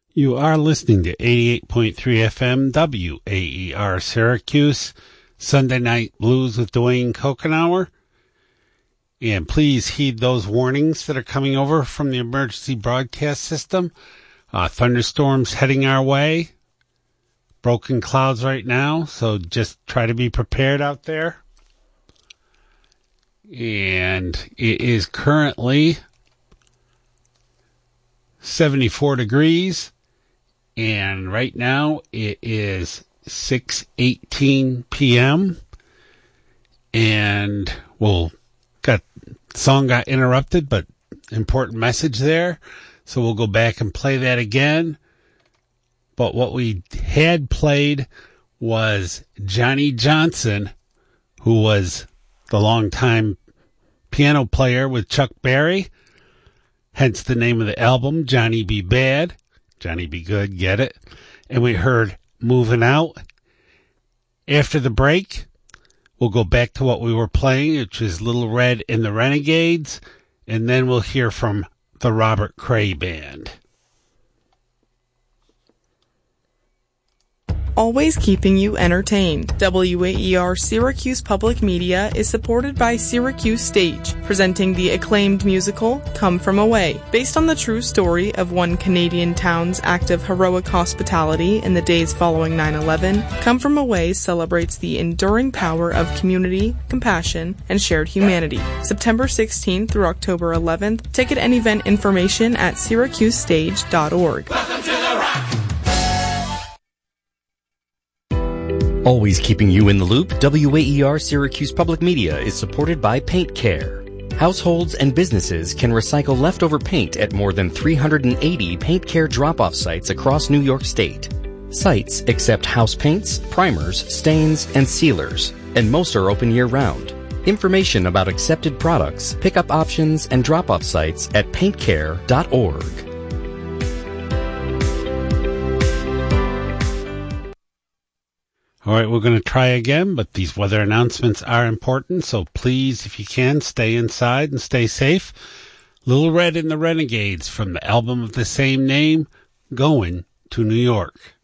You are listening to 88.3 FM WAER Syracuse, Sunday Night Blues with Dwayne Kokenauer. And please heed those warnings that are coming over from the emergency broadcast system. Thunderstorms heading our way. Broken clouds right now, so just try to be prepared out there. And it is currently 74 degrees. And right now it is 6:18 p.m. And song got interrupted, but important message there. So we'll go back and play that again. But what we had played was Johnny Johnson, who was the longtime piano player with Chuck Berry. Hence the name of the album, Johnny Be Bad. Johnny Be Good, get it? And we heard Moving Out. After the break, we'll go back to what we were playing, which is Little Red and the Renegades. And then we'll hear from the Robert Cray Band. Always keeping you entertained. WAER Syracuse Public Media is supported by Syracuse Stage, presenting the acclaimed musical Come From Away. Based on the true story of one Canadian town's act of heroic hospitality in the days following 9/11, Come From Away celebrates the enduring power of community, compassion, and shared humanity. September 16th through October 11th. Ticket and event information at syracusestage.org. Welcome to the Rock! Always keeping you in the loop, WAER Syracuse Public Media is supported by Paint Care. Households and businesses can recycle leftover paint at more than 380 Paint Care drop-off sites across New York State. Sites accept house paints, primers, stains, and sealers, and most are open year-round. Information about accepted products, pickup options, and drop-off sites at paintcare.org. All right, we're going to try again, but these weather announcements are important, so please, if you can, stay inside and stay safe. Little Red and the Renegades from the album of the same name, Going to New York.